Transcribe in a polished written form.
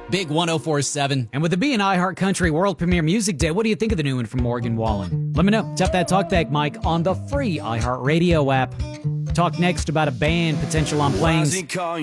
Big 104.7. And with it being iHeart Country World Premiere Music Day, what do you think of the new one from Morgan Wallen? Let me know. Tap that talkback mic on the free iHeart Radio app. Talk next about a band potential on planes.